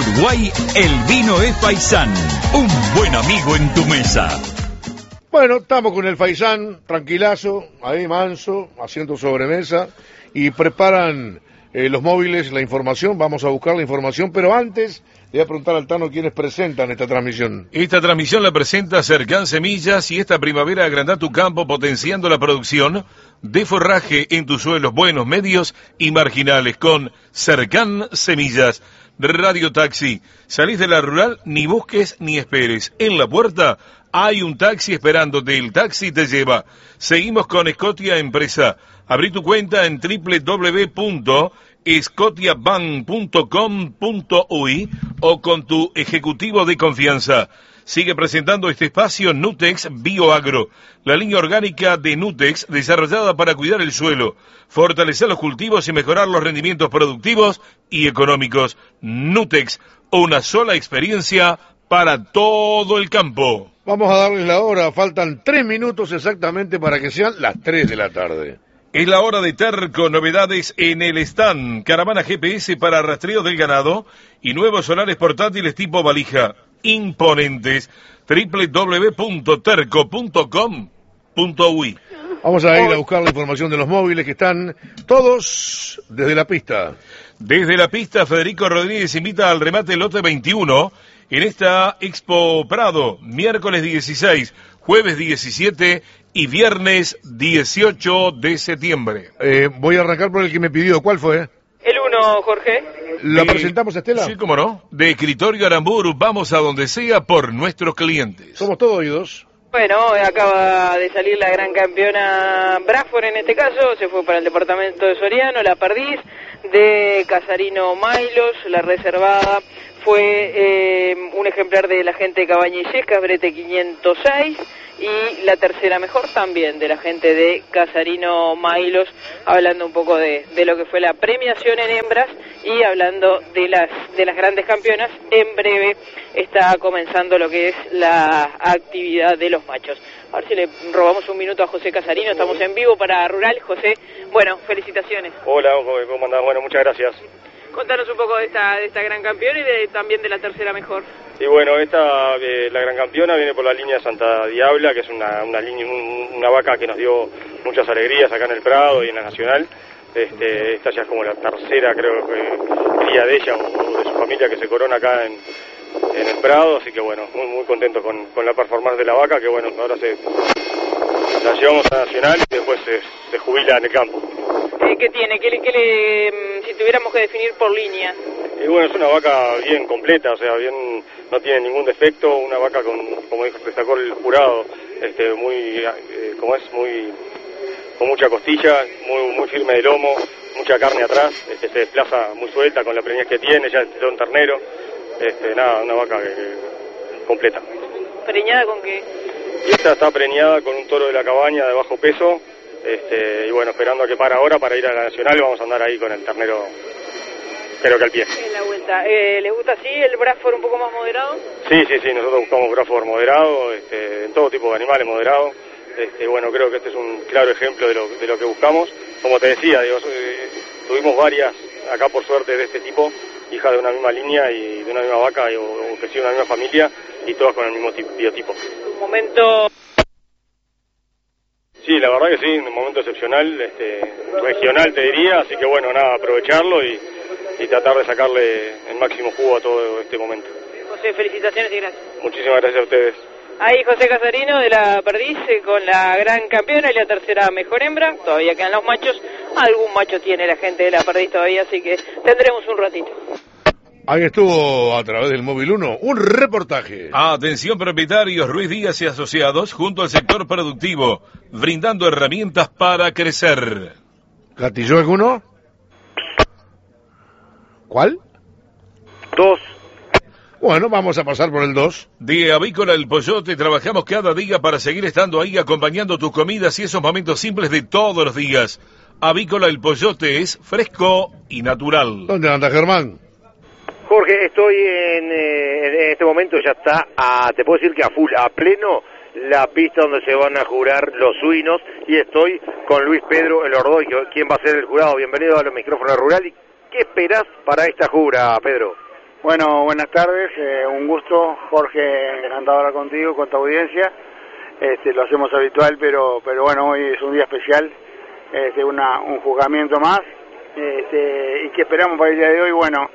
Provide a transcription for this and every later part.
Uruguay, el vino es Faisán, un buen amigo en tu mesa. Bueno, estamos con el Faisán, tranquilazo, ahí manso, haciendo sobremesa, y preparan los móviles, la información, vamos a buscar la información, pero antes le voy a preguntar al Tano quiénes presentan esta transmisión. Esta transmisión la presenta Cercán Semillas y esta primavera agranda tu campo potenciando la producción de forraje en tus suelos buenos, medios y marginales con Cercán Semillas. Radio Taxi, salís de la rural, ni busques ni esperes. En la puerta hay un taxi esperándote, el taxi te lleva. Seguimos con Scotia Empresa. Abrí tu cuenta en www.scotiabank.com.uy o con tu ejecutivo de confianza. Sigue presentando este espacio Nutex Bioagro, la línea orgánica de Nutex desarrollada para cuidar el suelo, fortalecer los cultivos y mejorar los rendimientos productivos y económicos. Nutex, una sola experiencia para todo el campo. Vamos a darles la hora, faltan 3 minutos exactamente para que sean las 3 de la tarde. Es la hora de Terco, novedades en el stand, caravana GPS para rastreo del ganado y nuevos solares portátiles tipo valija, imponentes, www.terco.com.uy. Vamos a ir a buscar la información de los móviles que están todos desde la pista. Desde la pista, Federico Rodríguez invita al remate lote 21 en esta Expo Prado, miércoles 16, jueves 17 y viernes 18 de septiembre. Voy a arrancar por el que me pidió. ¿Cuál fue? El 1, Jorge. ¿La presentamos, Estela? Sí, cómo no. De Escritorio Aramburu, vamos a donde sea por nuestros clientes. Somos todos oídos. Bueno, acaba de salir la gran campeona Bradford en este caso, se fue para el departamento de Soriano, la Perdiz, de Casarino Mailos, la reservada fue un ejemplar de la gente de Cabaña y Yescas, Brete 506, y la tercera mejor también de la gente de Casarino Mailos, hablando un poco de lo que fue la premiación en hembras y hablando de las grandes campeonas. En breve está comenzando lo que es la actividad de los machos. A ver si le robamos un minuto a José Casarino, estamos en vivo para Rural. José, bueno, felicitaciones. Hola, ¿cómo andás? Bueno, muchas gracias. Contanos un poco de esta gran campeona y también de la tercera mejor. Y bueno, la gran campeona viene por la línea Santa Diabla, que es una vaca que nos dio muchas alegrías acá en el Prado y en la Nacional. Esta ya es como la tercera, creo que cría de ella o de su familia que se corona acá en el Prado, así que bueno, muy contento con la performance de la vaca, que bueno, ahora la llevamos a Nacional y después se jubila en el campo. ¿Qué tiene? Si tuviéramos que definir por línea? Y bueno, es una vaca bien completa, o sea, no tiene ningún defecto, una vaca como destacó el jurado, con mucha costilla, muy firme de lomo, mucha carne atrás, se desplaza muy suelta con la preñez que tiene, ya es un ternero, una vaca completa. ¿Preñada con qué? Y esta está preñada con un toro de la cabaña de bajo peso, y bueno, esperando a que para ahora para ir a la Nacional, vamos a andar ahí con el ternero, creo que al pie. En la vuelta. ¿Les gusta así el Bradford un poco más moderado? Sí, nosotros buscamos Bradford moderado, en todo tipo de animales moderado. Bueno, creo que este es un claro ejemplo de lo que buscamos. Como te decía, tuvimos varias, acá por suerte, de este tipo, hijas de una misma línea y de una misma vaca, o que sí, una misma familia, y todas con el mismo biotipo. Un momento... Sí, la verdad que sí, un momento excepcional, regional te diría, así que bueno, nada, aprovecharlo y tratar de sacarle el máximo jugo a todo este momento. José, felicitaciones y gracias. Muchísimas gracias a ustedes. Ahí José Casarino de la Perdiz con la gran campeona y la tercera mejor hembra, todavía quedan los machos, algún macho tiene la gente de la Perdiz todavía, así que tendremos un ratito. Ahí estuvo a través del Móvil 1, un reportaje. Atención propietarios, Ruiz Díaz y Asociados, junto al sector productivo, brindando herramientas para crecer. ¿Gatilló alguno? ¿Cuál? 2. Bueno, vamos a pasar por el 2. De Avícola El Pollote, trabajamos cada día para seguir estando ahí acompañando tus comidas y esos momentos simples de todos los días. Avícola El Pollote es fresco y natural. ¿Dónde anda Germán? Jorge, estoy en este momento, ya está, te puedo decir que a full, a pleno, la pista donde se van a jurar los suinos, y estoy con Luis Pedro El Ordoy, quien va a ser el jurado. Bienvenido a los micrófonos rurales. ¿Qué esperás para esta jura, Pedro? Bueno, buenas tardes, un gusto, Jorge, encantado de hablar contigo, con tu audiencia. Lo hacemos habitual, pero bueno, hoy es un día especial, un juzgamiento más, y que esperamos para el día de hoy. Bueno,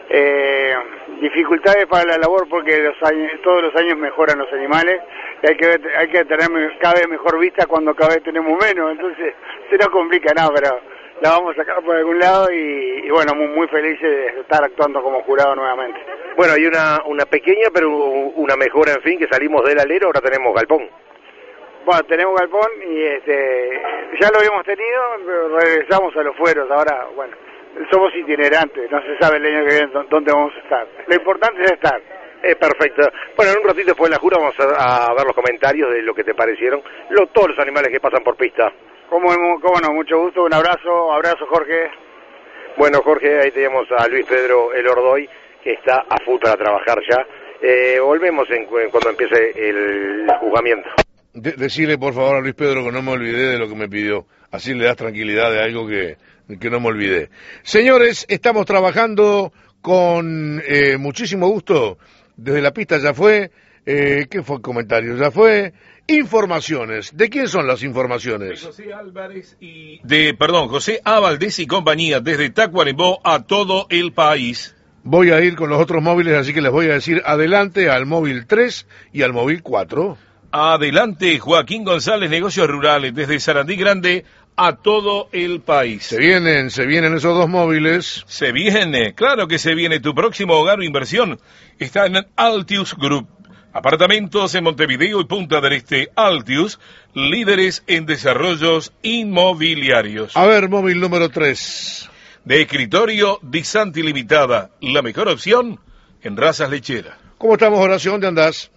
dificultades para la labor porque todos los años mejoran los animales, y hay que tener cada vez mejor vista cuando cada vez tenemos menos, entonces se nos complica nada, pero la vamos a sacar por algún lado y bueno, muy felices de estar actuando como jurado nuevamente. Bueno, hay una pequeña, pero una mejora, en fin, que salimos del alero, ahora tenemos galpón. Bueno, tenemos galpón y ya lo habíamos tenido, pero regresamos a los fueros, ahora, bueno, somos itinerantes, no se sabe el año que viene dónde vamos a estar. Lo importante es estar. Perfecto. Bueno, en un ratito después de la jura vamos a ver los comentarios de lo que te parecieron todos los animales que pasan por pista. Cómo no, mucho gusto, un abrazo Jorge. Bueno, Jorge, ahí tenemos a Luis Pedro El Ordoy, que está a full para trabajar ya. Volvemos cuando empiece el juzgamiento. Decirle por favor a Luis Pedro que no me olvidé de lo que me pidió, así le das tranquilidad de algo que no me olvidé. Señores, estamos trabajando con muchísimo gusto, desde la pista ya fue, ¿qué fue el comentario? Ya fue, informaciones. ¿De quién son las informaciones? José Álvarez José A. Valdés y compañía, desde Tacuarembó a todo el país. Voy a ir con los otros móviles, así que les voy a decir adelante al móvil 3 y al móvil 4. Adelante, Joaquín González, Negocios Rurales, desde Sarandí Grande a todo el país. Se vienen esos dos móviles. Se viene, claro que se viene. Tu próximo hogar o inversión está en Altius Group. Apartamentos en Montevideo y Punta del Este. Altius, líderes en desarrollos inmobiliarios. A ver, móvil número 3. De escritorio, Disanti Limitada, la mejor opción en razas lecheras. ¿Cómo estamos, Horacio? ¿Dónde andás?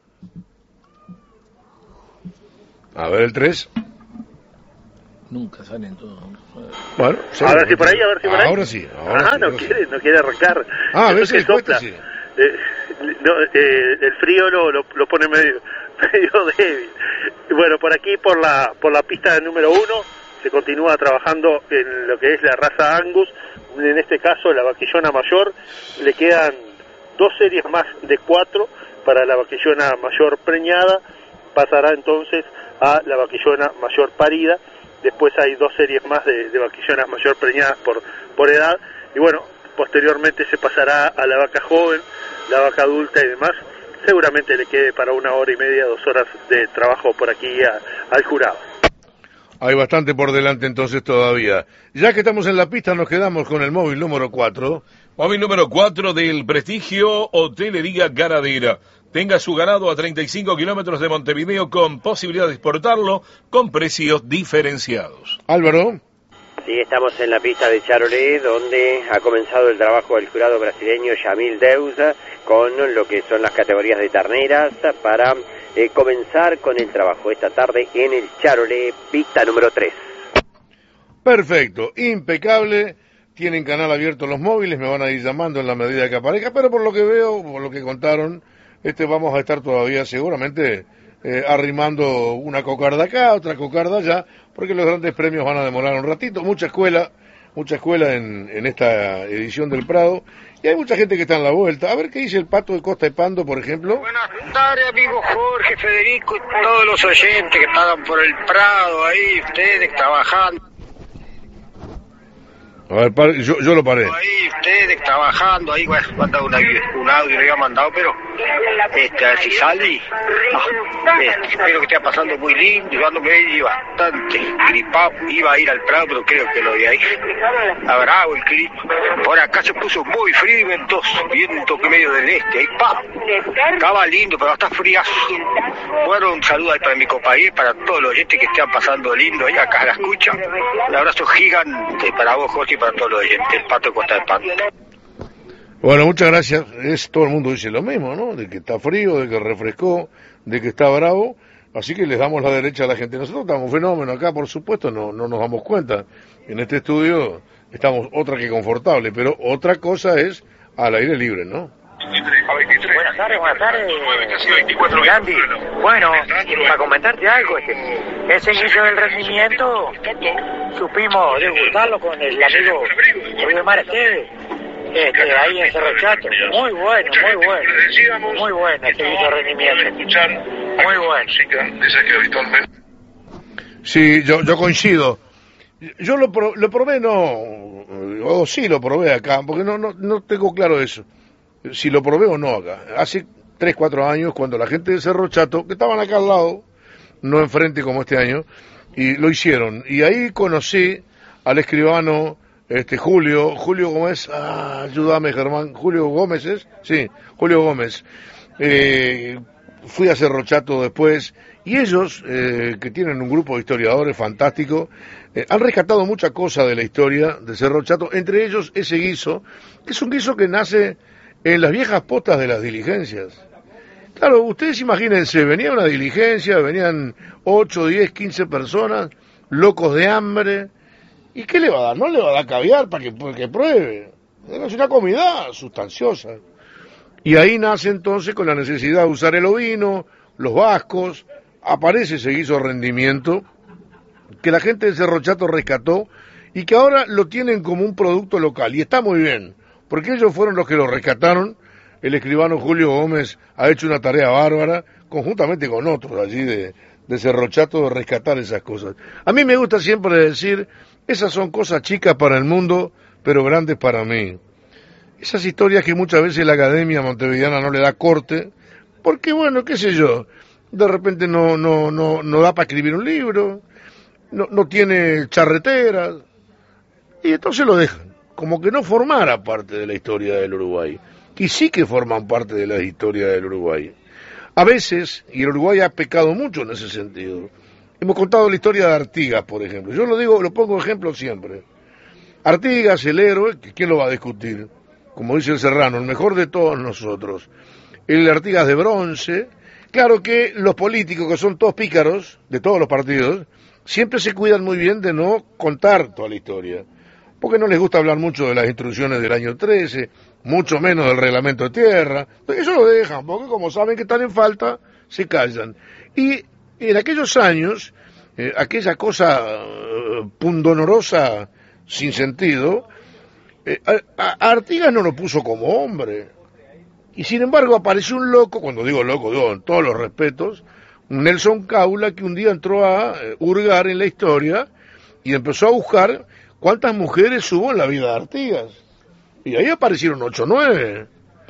A ver, el 3. Nunca salen todos. Bueno, sí, a ver si por ahí, Ahora sí. No quiere arrancar. A ver si sopla. Sí. El frío lo pone medio débil. Bueno, por aquí, por la pista número 1, se continúa trabajando en lo que es la raza Angus, en este caso la vaquillona mayor. Le quedan 2 series más de 4 para la vaquillona mayor preñada, pasará entonces a la vaquillona mayor parida. Después hay 2 series más de vaquillonas mayor preñadas por edad, y bueno, posteriormente se pasará a la vaca joven, la vaca adulta y demás. Seguramente le quede para 1 hora y media, 2 horas de trabajo por aquí al jurado. Hay bastante por delante entonces todavía. Ya que estamos en la pista, nos quedamos con el móvil número 4. Móvil número 4 del prestigio Hotelería Ganadera. Tenga su ganado a 35 kilómetros de Montevideo con posibilidad de exportarlo con precios diferenciados. Álvaro. Sí, estamos en la pista de Charolais, donde ha comenzado el trabajo del jurado brasileño Yamil Deusa con lo que son las categorías de terneras para comenzar con el trabajo esta tarde en el Charolais, pista número 3. Perfecto, impecable. Tienen canal abierto los móviles, me van a ir llamando en la medida que aparezca, pero por lo que veo, por lo que contaron, vamos a estar todavía seguramente arrimando una cocarda acá, otra cocarda allá, porque los grandes premios van a demorar un ratito. Mucha escuela en esta edición del Prado, y hay mucha gente que está en la vuelta. A ver qué dice el Pato de Costa de Pando, por ejemplo. Buenas tardes, amigo Jorge, Federico y todos los oyentes que pagan por el Prado ahí, ustedes trabajando. A ver, yo lo paré. Ahí ustedes trabajando, ahí mandado un audio le había mandado, pero a ver si sale. Espero que esté pasando muy lindo. Yo ando medio bastante gripado, iba a ir al Prado, pero creo que lo voy a ir. Está bravo el clima. Por acá se puso muy frío y ventoso, viento que medio del este, ahí estaba lindo, pero está fríazo. Bueno, un saludo ahí para mi compañero, para todos los oyentes que estén pasando lindo ahí acá la escucha. Un abrazo gigante para vos, Jorge, para todos los oyentes, el Pato de Costa de Pando. Bueno, muchas gracias. Todo el mundo dice lo mismo, ¿no? De que está frío, de que refrescó, de que está bravo. Así que les damos la derecha a la gente. Nosotros estamos fenómeno acá, por supuesto, no nos damos cuenta. En este estudio estamos otra que confortable, pero otra cosa es al aire libre, ¿no? Buenas tardes. Gandhi. Bueno, para comentarte algo, ese inicio del rendimiento supimos degustarlo con el amigo Rubén Mar Esteves. ahí en Cerro Chato. Muy bueno, muy bueno este guiso de rendimiento. Muy bueno. Sí, yo coincido. Yo lo probé, sí lo probé acá, porque no tengo claro eso, si lo probé o no acá. Hace 3, 4 años, cuando la gente de Cerro Chato, que estaban acá al lado, no enfrente como este año, y lo hicieron. Y ahí conocí al escribano Julio Gómez, ayúdame Germán, Julio Gómez ¿es? Sí, Julio Gómez. Fui a Cerro Chato después, y ellos, que tienen un grupo de historiadores fantástico, han rescatado mucha cosa de la historia de Cerro Chato, entre ellos ese guiso, que es un guiso que nace en las viejas postas de las diligencias. Claro, ustedes imagínense, venía una diligencia, venían 8, 10, 15 personas, locos de hambre, ¿y qué le va a dar? No le va a dar caviar para que pruebe, es una comida sustanciosa. Y ahí nace entonces con la necesidad de usar el ovino, los vascos, aparece ese guiso rendimiento, que la gente de Cerro Chato rescató y que ahora lo tienen como un producto local. Y está muy bien, porque ellos fueron los que lo rescataron. El escribano Julio Gómez ha hecho una tarea bárbara, conjuntamente con otros allí de Cerro Chato, de rescatar esas cosas. A mí me gusta siempre decir, esas son cosas chicas para el mundo, pero grandes para mí. Esas historias que muchas veces la academia montevideana no le da corte, porque bueno, qué sé yo, de repente no da para escribir un libro, no tiene charreteras, y entonces lo dejan, como que no formara parte de la historia del Uruguay, y sí que forman parte de la historia del Uruguay. A veces, y el Uruguay ha pecado mucho en ese sentido, hemos contado la historia de Artigas, por ejemplo, yo lo pongo ejemplo siempre. Artigas, el héroe, ¿quién lo va a discutir? Como dice el Serrano, el mejor de todos nosotros. El Artigas de bronce. Claro que los políticos, que son todos pícaros, de todos los partidos, siempre se cuidan muy bien de no contar toda la historia, porque no les gusta hablar mucho de las instrucciones del año 13, mucho menos del reglamento de tierra. Eso lo dejan, porque como saben que están en falta, se callan. Y en aquellos años, aquella cosa pundonorosa, sin sentido, a Artigas no lo puso como hombre. Y sin embargo apareció un loco, cuando digo loco, digo en todos los respetos, un Nelson Caula, que un día entró a hurgar en la historia y empezó a buscar cuántas mujeres hubo en la vida de Artigas. Y ahí aparecieron 8 o 9.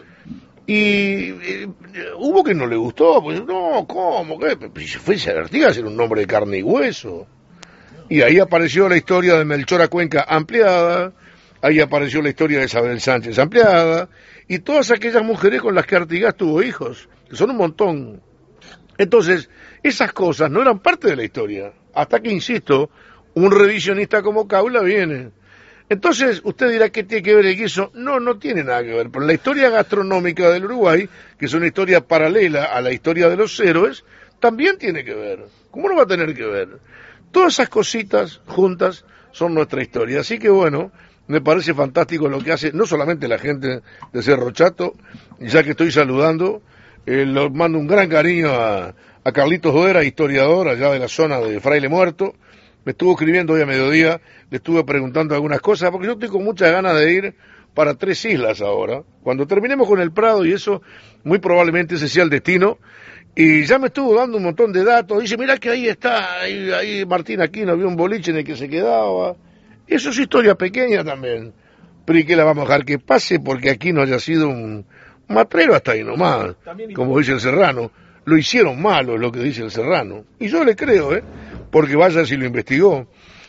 Y hubo que no le gustó, pues no, ¿cómo? ¿Qué? Si fuese Artigas era un hombre de carne y hueso. Y ahí apareció la historia de Melchora Cuenca ampliada, ahí apareció la historia de Isabel Sánchez ampliada, y todas aquellas mujeres con las que Artigas tuvo hijos, que son un montón. Entonces, esas cosas no eran parte de la historia, hasta que, insisto, un revisionista como Caula viene. Entonces, usted dirá, ¿qué tiene que ver el guiso? No tiene nada que ver, pero la historia gastronómica del Uruguay, que es una historia paralela a la historia de los héroes, también tiene que ver. ¿Cómo no va a tener que ver? Todas esas cositas juntas son nuestra historia, así que bueno, me parece fantástico lo que hace, no solamente la gente de Cerro Chato, ya que estoy saludando, le mando un gran cariño a Carlitos Duera, historiador allá de la zona de Fraile Muerto, me estuvo escribiendo hoy a mediodía, le estuve preguntando algunas cosas, porque yo tengo muchas ganas de ir para 3 islas ahora, cuando terminemos con el Prado, y eso muy probablemente ese sea el destino. Y ya me estuvo dando un montón de datos. Dice, mirá que ahí está, ahí Martín Aquino, había un boliche en el que se quedaba. Eso es historia pequeña también. Pero ¿y qué la vamos a dejar que pase? Porque aquí no haya sido un matrero hasta ahí nomás, como dice el Serrano. Lo hicieron malo, es lo que dice el Serrano. Y yo le creo, porque vaya si lo investigó.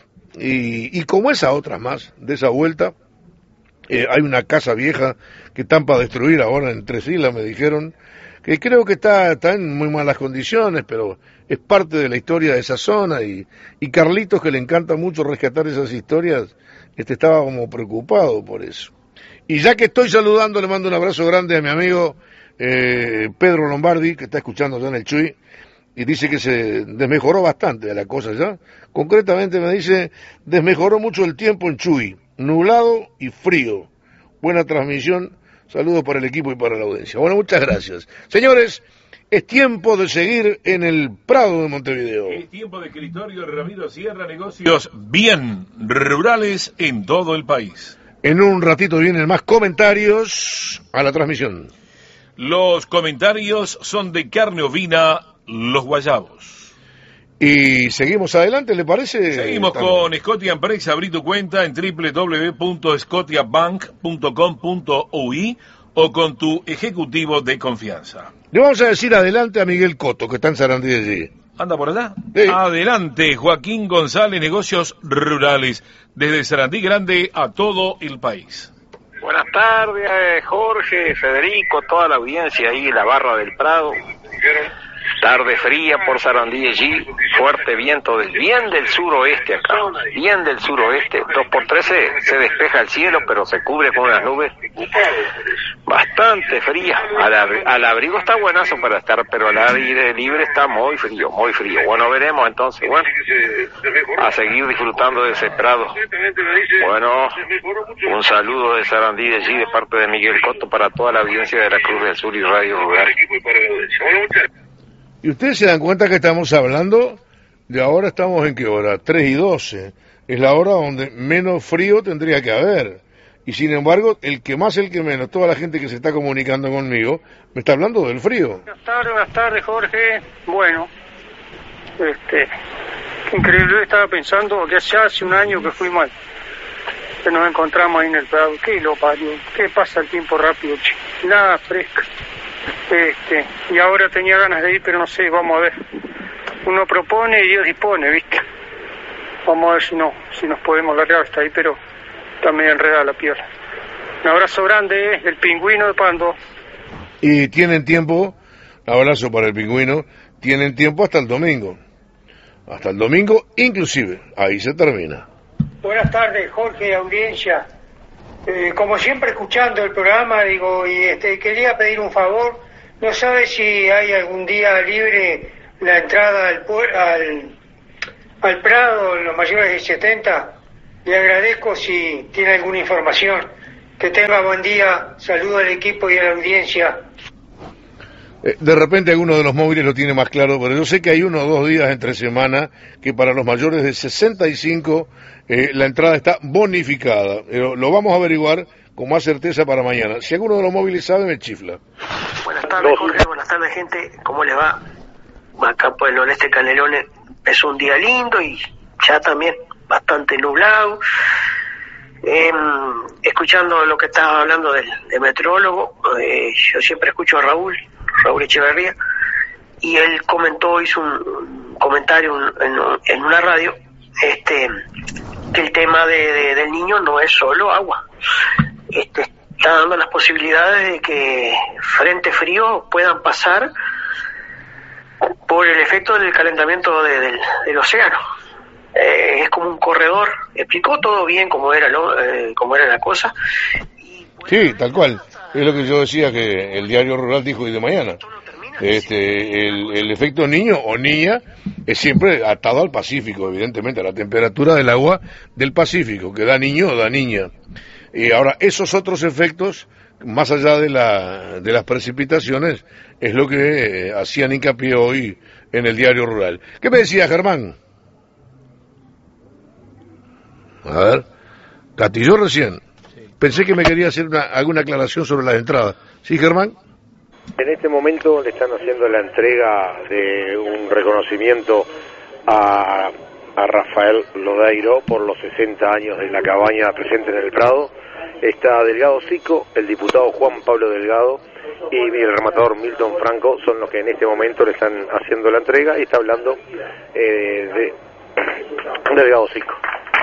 Y como esa otras más, de esa vuelta, hay una casa vieja que están para destruir ahora en 3 islas, me dijeron, que creo que está en muy malas condiciones, pero es parte de la historia de esa zona, y Carlitos, que le encanta mucho rescatar esas historias, estaba como preocupado por eso. Y ya que estoy saludando, le mando un abrazo grande a mi amigo Pedro Lombardi, que está escuchando ya en el Chuy, y dice que se desmejoró bastante de la cosa ya. Concretamente me dice, desmejoró mucho el tiempo en Chuy, nublado y frío. Buena transmisión. Saludos para el equipo y para la audiencia. Bueno, muchas gracias. Señores, es tiempo de seguir en el Prado de Montevideo. Es tiempo de escritorio Ramiro Sierra, negocios bien rurales en todo el país. En un ratito vienen más comentarios a la transmisión. Los comentarios son de carne ovina, los guayabos. Y seguimos adelante, ¿le parece? Seguimos con Scotiabank. Abrí tu cuenta en www.scotiabank.com.uy o con tu ejecutivo de confianza. Le vamos a decir adelante a Miguel Cotto, que está en Sarandí allí. ¿Anda por allá? Sí. Adelante, Joaquín González, negocios rurales, desde Sarandí Grande a todo el país. Buenas tardes, Jorge, Federico, toda la audiencia ahí, la barra del Prado. Tarde fría por Sarandí allí, fuerte viento bien del suroeste acá, bien del suroeste, 2x3 se despeja el cielo, pero se cubre con unas nubes bastante frías. Al abrigo está buenazo para estar, pero al aire libre está muy frío, muy frío. Bueno, veremos entonces, bueno, a seguir disfrutando de ese prado. Bueno, un saludo de Sarandí de allí, de parte de Miguel Cotto, para toda la audiencia de la Cruz del Sur y Radio Rural. Y ustedes se dan cuenta que estamos hablando de ahora, estamos en qué hora, 3:12, es la hora donde menos frío tendría que haber, y sin embargo, el que más, el que menos, toda la gente que se está comunicando conmigo, me está hablando del frío. Buenas tardes, Jorge. Bueno, increíble, estaba pensando que hace un año que fuimos, que nos encontramos ahí en el Prado, que lo parió, que pasa el tiempo rápido, nada fresca. Y ahora tenía ganas de ir, pero no sé, vamos a ver. Uno propone y Dios dispone, ¿viste? Vamos a ver si nos podemos largar hasta ahí, pero está medio enredada la piola. Un abrazo grande, el pingüino de Pando. Y tienen tiempo, abrazo para el pingüino, tienen tiempo hasta el domingo. Hasta el domingo, inclusive, ahí se termina. Buenas tardes, Jorge, audiencia. Como siempre escuchando el programa, digo, y quería pedir un favor. ¿No sabe si hay algún día libre la entrada al Prado en los mayores de 70? Le agradezco si tiene alguna información. Que tenga buen día. Saludo al equipo y a la audiencia. De repente alguno de los móviles lo tiene más claro, pero yo sé que hay 1 o 2 días entre semana que para los mayores de 65 la entrada está bonificada. Lo vamos a averiguar con más certeza para mañana. Si alguno de los móviles sabe, me chifla. Buenas tardes, Jorge. Buenas tardes, gente. ¿Cómo les va? Acá por el noreste Canelones es un día lindo y ya también bastante nublado. Escuchando lo que estaba hablando del meteorólogo, yo siempre escucho a Raúl Echeverría, y él hizo un comentario en una radio, que el tema del niño no es solo agua, está dando las posibilidades de que frentes fríos puedan pasar por el efecto del calentamiento del océano. Es como un corredor. Explicó todo bien cómo era la cosa. Sí, tal cual. Es lo que yo decía que el Diario Rural dijo hoy de mañana. El efecto niño o niña es siempre atado al Pacífico, evidentemente, a la temperatura del agua del Pacífico, que da niño o da niña. Y ahora, esos otros efectos, más allá de las precipitaciones, es lo que hacían hincapié hoy en el Diario Rural. ¿Qué me decía Germán? A ver, Catilló recién. Pensé que me quería hacer alguna aclaración sobre las entradas. ¿Sí, Germán? En este momento le están haciendo la entrega de un reconocimiento a Rafael Lodeiro por los 60 años de la cabaña presente en el Prado. Está Delgado Sico, el diputado Juan Pablo Delgado y el rematador Milton Franco son los que en este momento le están haciendo la entrega, y está hablando de Delgado Sico.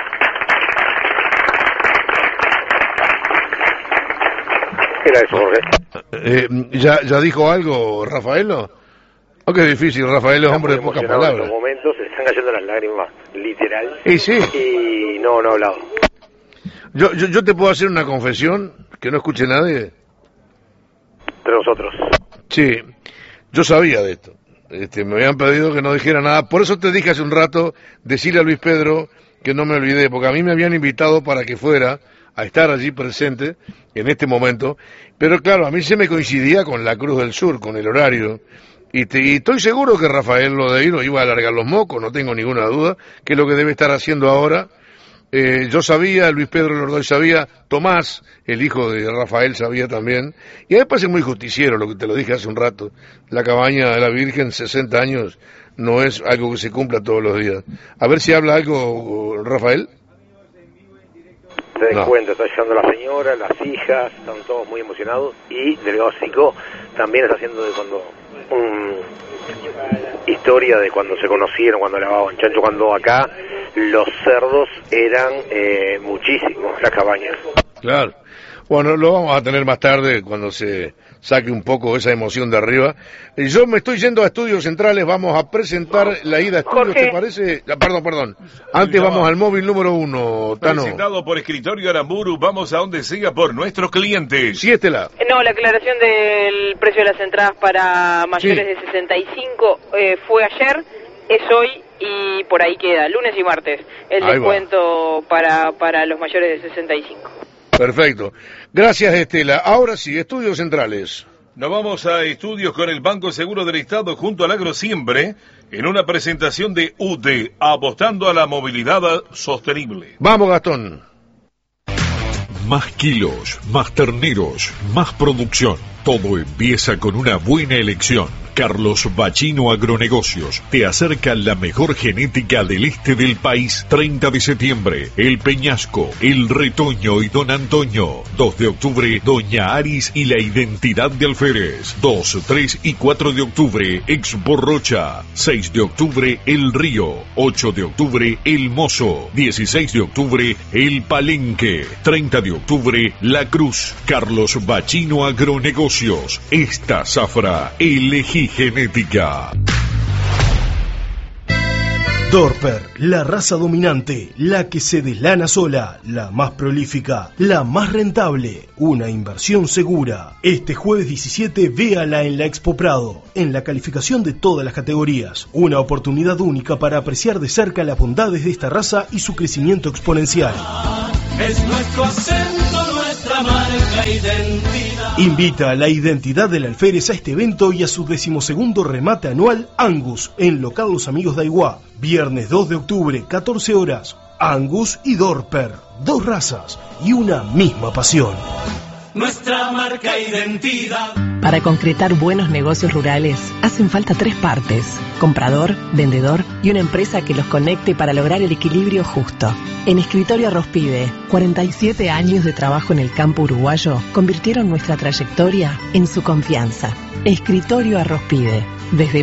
Era eso, Jorge. ¿Ya dijo algo, Rafaelo? Oh, qué difícil, Rafaelo es hombre de pocas palabras. En estos momentos se están cayendo las lágrimas, literal. Y sí. Y no ha hablado. Yo te puedo hacer una confesión que no escuche nadie. De nosotros. Sí, yo sabía de esto. Me habían pedido que no dijera nada. Por eso te dije hace un rato, decirle a Luis Pedro que no me olvidé, porque a mí me habían invitado para que fuera a estar allí presente en este momento, pero claro, a mí se me coincidía con la Cruz del Sur, con el horario, y estoy seguro que Rafael Lodeiro iba a alargar los mocos, no tengo ninguna duda, que es lo que debe estar haciendo ahora, Yo sabía, Luis Pedro Lordoy sabía, Tomás, el hijo de Rafael, sabía también. Y a mí me parece muy justiciero lo que te lo dije hace un rato. La cabaña de la Virgen, 60 años, no es algo que se cumpla todos los días. A ver si habla algo, Rafael. Se den cuenta, está llegando la señora, las hijas, están todos muy emocionados. Y Delegado Sico también está haciendo de cuando historia de cuando se conocieron, cuando lavaban chancho, cuando acá los cerdos eran muchísimos, las cabañas. Claro. Bueno, lo vamos a tener más tarde cuando se saque un poco esa emoción de arriba. Yo me estoy yendo a Estudios Centrales, vamos a presentar la ida a Estudios, Jorge. ¿te parece? Perdón. Antes vamos al móvil número 1, Tano. Presentado por Escritorio Aramburu, vamos a donde sea por nuestros clientes. Sí, Estela. No, la aclaración del precio de las entradas para mayores de 65 fue ayer, es hoy y por ahí queda, lunes y martes, el Ahí descuento para los mayores de 65. Perfecto. Gracias, Estela. Ahora sí, Estudios Centrales. Nos vamos a Estudios con el Banco Seguro del Estado junto al Agrosiempre en una presentación de UTE, apostando a la movilidad sostenible. Vamos, Gastón. Más kilos, más terneros, más producción. Todo empieza con una buena elección. Carlos Bachino Agronegocios te acerca la mejor genética del este del país. 30 de septiembre, El Peñasco, El Retoño y Don Antonio. 2 de octubre, Doña Aris y la Identidad de Alférez. 2, 3 y 4 de octubre, Expo Rocha. 6 de octubre, El Río. 8 de octubre, El Mozo. 16 de octubre, El Palenque. 30 de octubre, La Cruz. Carlos Bachino Agronegocios. Esta zafra, elegí genética. Dorper, la raza dominante, la que se deslana sola, la más prolífica, la más rentable, una inversión segura. Este jueves 17 véala en la Expo Prado, en la calificación de todas las categorías. Una oportunidad única para apreciar de cerca las bondades de esta raza y su crecimiento exponencial. Es nuestro acento, nuestra marca, identidad. Invita a la Identidad del Alférez a este evento y a su 12º remate anual Angus en local Los Amigos de Aiguá. Viernes 2 de octubre, 14 horas. Angus y Dorper, 2 razas y una misma pasión. Nuestra marca, identidad. Para concretar buenos negocios rurales, hacen falta 3 partes: comprador, vendedor y una empresa que los conecte para lograr el equilibrio justo. En Escritorio Arrospide, 47 años de trabajo en el campo uruguayo convirtieron nuestra trayectoria en su confianza. Escritorio Arrospide, desde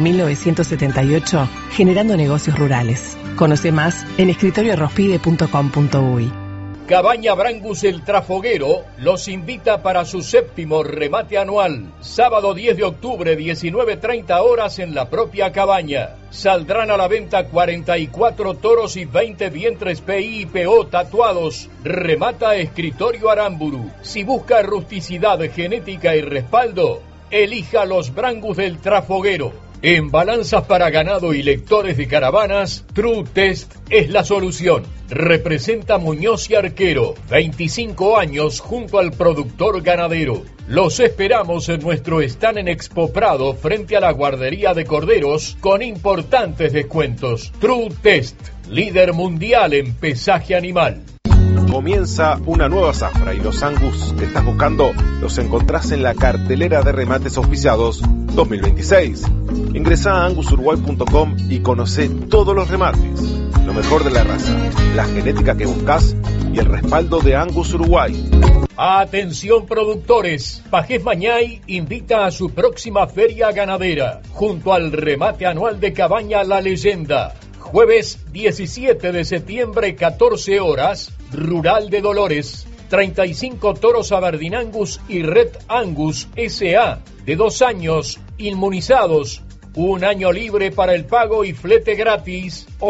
1978, generando negocios rurales. Conoce más en escritorioarrospide.com.uy. Cabaña Brangus El Trafoguero los invita para su 7º remate anual, sábado 10 de octubre, 19:30 horas en la propia cabaña. Saldrán a la venta 44 toros y 20 vientres PI y PO tatuados. Remata Escritorio Aramburu. Si busca rusticidad, genética y respaldo, elija los Brangus del Trafoguero. En balanzas para ganado y lectores de caravanas, True Test es la solución. Representa Muñoz y Arquero, 25 años junto al productor ganadero. Los esperamos en nuestro stand en Expo Prado frente a la guardería de corderos con importantes descuentos. True Test, líder mundial en pesaje animal. Comienza una nueva zafra y los Angus que estás buscando los encontrás en la cartelera de remates auspiciados 2026. Ingresá a angusuruguay.com y conocé todos los remates, lo mejor de la raza, la genética que buscas y el respaldo de Angus Uruguay. Atención productores, Pajés Mañay invita a su próxima feria ganadera, junto al remate anual de Cabaña La Leyenda. Jueves 17 de septiembre, 14 horas, Rural de Dolores. 35 toros Aberdeen Angus y Red Angus S.A. de 2 años, inmunizados. 1 año libre para el pago y flete gratis o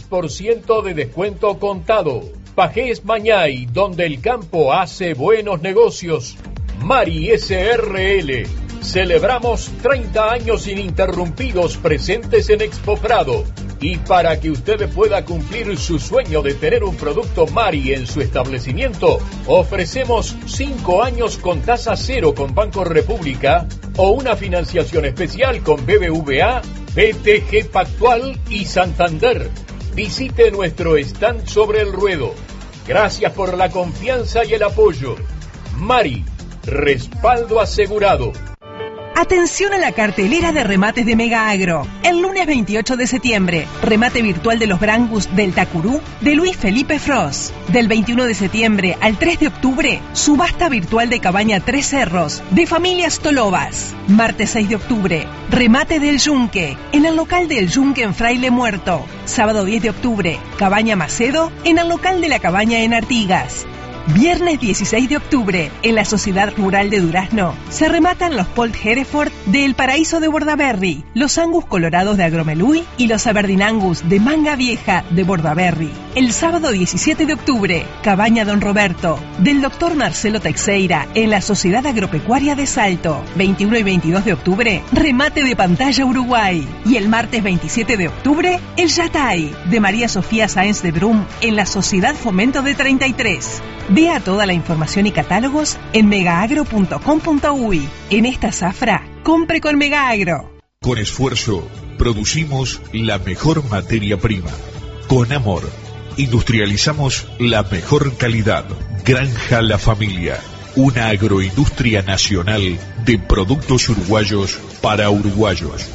6% de descuento contado. Pajés Mañay, donde el campo hace buenos negocios. Mari SRL. Celebramos 30 años ininterrumpidos presentes en Expo Prado. Y para que usted pueda cumplir su sueño de tener un producto Mari en su establecimiento, ofrecemos 5 años con tasa cero con Banco República o una financiación especial con BBVA, BTG Pactual y Santander. Visite nuestro stand sobre el ruedo. Gracias por la confianza y el apoyo. Mari, respaldo asegurado. Atención a la cartelera de remates de Mega Agro. El lunes 28 de septiembre, remate virtual de los Brangus del Tacurú de Luis Felipe Frost. Del 21 de septiembre al 3 de octubre, subasta virtual de Cabaña Tres Cerros de Familias Tolobas. Martes 6 de octubre, remate del Yunque en el local del Yunque en Fraile Muerto. Sábado 10 de octubre, Cabaña Macedo en el local de la Cabaña en Artigas. Viernes 16 de octubre, en la Sociedad Rural de Durazno, se rematan los Polt Hereford de El Paraíso de Bordaberry, los Angus Colorados de Agromeluy y los Aberdeen Angus de Manga Vieja de Bordaberry. El sábado 17 de octubre, Cabaña Don Roberto, del Dr. Marcelo Teixeira, en la Sociedad Agropecuaria de Salto. 21 y 22 de octubre, remate de Pantalla Uruguay. Y el martes 27 de octubre, el Yatay, de María Sofía Sáenz de Brum, en la Sociedad Fomento de 33. Vea toda la información y catálogos en megaagro.com.uy. En esta zafra, compre con Megaagro. Con esfuerzo, producimos la mejor materia prima. Con amor, industrializamos la mejor calidad. Granja La Familia, una agroindustria nacional de productos uruguayos para uruguayos.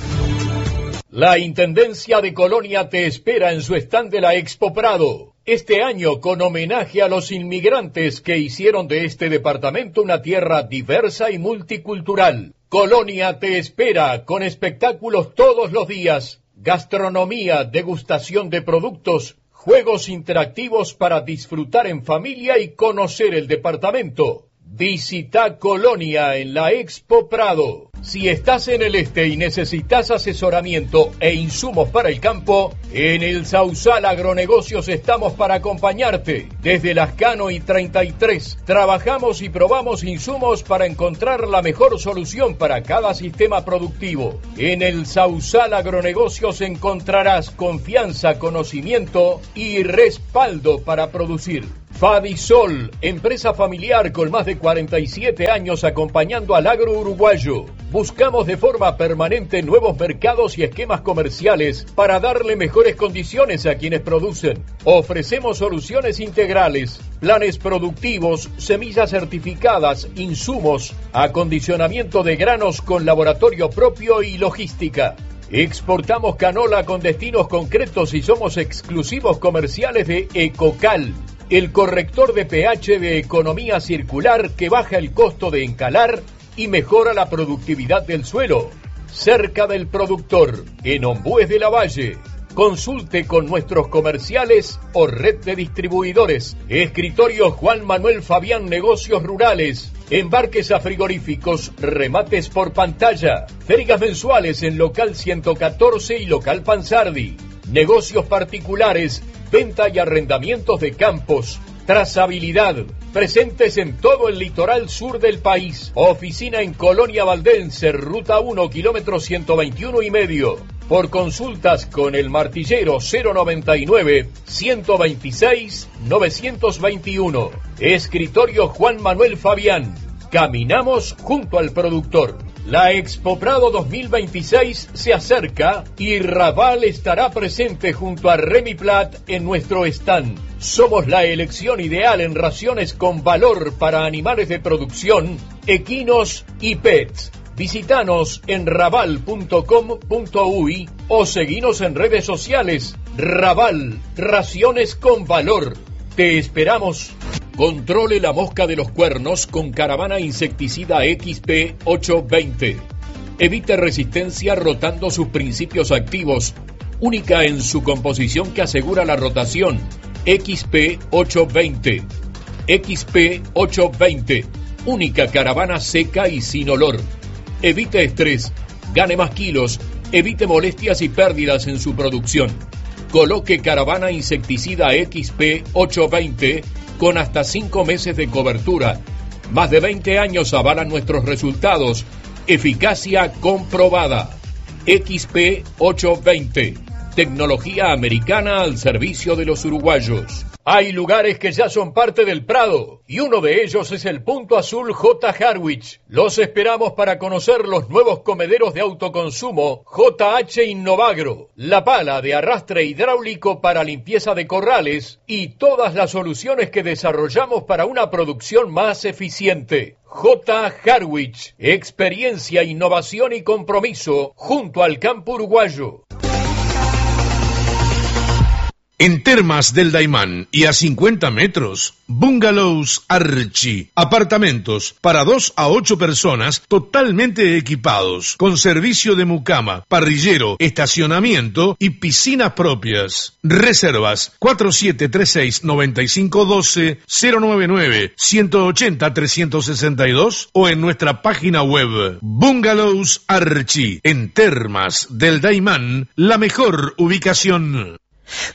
La Intendencia de Colonia te espera en su stand de la Expo Prado. Este año con homenaje a los inmigrantes que hicieron de este departamento una tierra diversa y multicultural. Colonia te espera con espectáculos todos los días, gastronomía, degustación de productos, juegos interactivos para disfrutar en familia y conocer el departamento. Visita Colonia en la Expo Prado. Si estás en el este y necesitas asesoramiento e insumos para el campo, en el Sausal Agronegocios estamos para acompañarte. Desde Lascano y 33, trabajamos y probamos insumos para encontrar la mejor solución para cada sistema productivo. En el Sausal Agronegocios encontrarás confianza, conocimiento y respaldo para producir. Fadisol, empresa familiar con más de 47 años acompañando al agro uruguayo. Buscamos de forma permanente nuevos mercados y esquemas comerciales para darle mejores condiciones a quienes producen. Ofrecemos soluciones integrales, planes productivos, semillas certificadas, insumos, acondicionamiento de granos con laboratorio propio y logística. Exportamos canola con destinos concretos y somos exclusivos comerciales de Ecocal, el corrector de pH de economía circular que baja el costo de encalar y mejora la productividad del suelo. Cerca del productor, en Ombues de la Valle. Consulte con nuestros comerciales o red de distribuidores. Escritorio Juan Manuel Fabián Negocios Rurales. Embarques a frigoríficos, remates por pantalla. Ferias mensuales en local 114 y local Pansardi. Negocios particulares, venta y arrendamientos de campos. Trazabilidad, presentes en todo el litoral sur del país. Oficina en Colonia Valdense, Ruta 1, kilómetro 121 y medio. Por consultas con el martillero 099-126-921. Escritorio Juan Manuel Fabián. Caminamos junto al productor. La Expo Prado 2026 se acerca y Raval estará presente junto a Remiplat en nuestro stand. Somos la elección ideal en raciones con valor para animales de producción, equinos y pets. Visítanos en raval.com.uy o seguinos en redes sociales. Raval, raciones con valor. Te esperamos. Controle la mosca de los cuernos con Caravana Insecticida XP 820. Evite resistencia rotando sus principios activos, única en su composición que asegura la rotación. XP 820. XP 820. Única caravana seca y sin olor. Evite estrés, gane más kilos, evite molestias y pérdidas en su producción. Coloque Caravana Insecticida XP 820 con hasta 5 meses de cobertura. Más de 20 años avalan nuestros resultados. Eficacia comprobada. XP 820. Tecnología americana al servicio de los uruguayos. Hay lugares que ya son parte del Prado, y uno de ellos es el Punto Azul J. Harwich. Los esperamos para conocer los nuevos comederos de autoconsumo JH Innovagro, la pala de arrastre hidráulico para limpieza de corrales y todas las soluciones que desarrollamos para una producción más eficiente. J. Harwich, experiencia, innovación y compromiso junto al campo uruguayo. En Termas del Daymán y a 50 metros, Bungalows Archie. Apartamentos para 2 a 8 personas totalmente equipados, con servicio de mucama, parrillero, estacionamiento y piscinas propias. Reservas 4736-9512, 099-180-362 o en nuestra página web. Bungalows Archie. En Termas del Daymán, la mejor ubicación.